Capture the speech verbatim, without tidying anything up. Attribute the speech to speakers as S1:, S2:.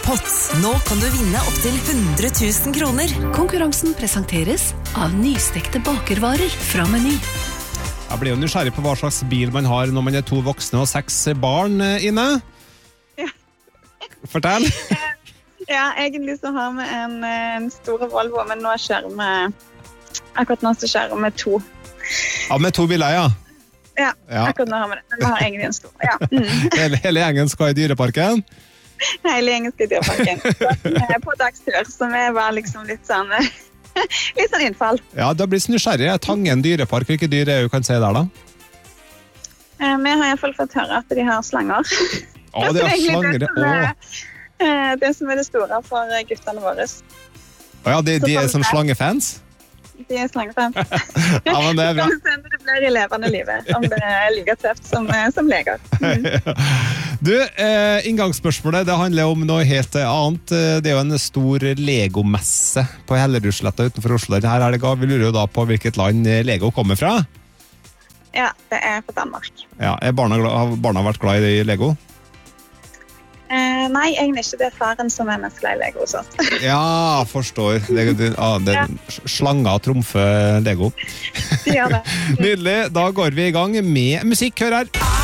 S1: Jackpot. Nå kan du vinne opp til hundre tusen kroner.
S2: Konkurransen presenteres av nystekte bakervarer fra Meny.
S3: Jeg blir jo nysgjerrig på hva slags bil man har når man er to voksne og seks barn inne.
S4: Ja.
S3: Fortell.
S4: Ja, egentlig så har vi en, en stor Volvo, men nå kjører vi, akkurat nå så kjører vi to.
S3: Ja, med to biler, ja.
S4: Ja,
S3: Ja.
S4: akkurat nå har vi det. Vi har egentlig en stor, ja. Mm.
S3: Hele, hele gjengen skal i dyreparken.
S4: Hele gjengen skal i dyreparken. Så vi er på dagstur, så vi var liksom litt sånn, litt sånn innfall.
S3: Ja, da blir det nysgjerrig. Tangen dyrepark, hvilke dyr er det du kan si der da?
S4: Eh, Vi har i hvert fall fått høre at de har slanger.
S3: Å, det er
S4: egentlig
S3: slanger.
S4: det som er,
S3: Å.
S4: eh, det som er det store for guttene våre.
S3: Å ja, de, de er som slangefans?
S4: De er slangefans.
S3: Ja, men det er bra.
S4: Så vi ser om det blir i levende livet, om det er like tøft som, som leger. Mm.
S3: Du, eh, inngangsspørsmålet, det handler om noe helt annet. Det er jo en stor Lego-messe på Hellerudsletta utenfor Oslo. Her er det, vi lurer jo da på hvilket land Lego kommer fra.
S4: Ja, det er på Danmark.
S3: Ja, er barna, glad- har barna vært glad i Lego?
S4: Eh, nei, egentlig ikke. Det er faren som er mest glad i Lego hos oss.
S3: Ja, forstår. Det, det, ja, det, slanger trumfer Lego.
S4: De gjør det.
S3: Nydelig, da går vi i gang med musikk. Hør her.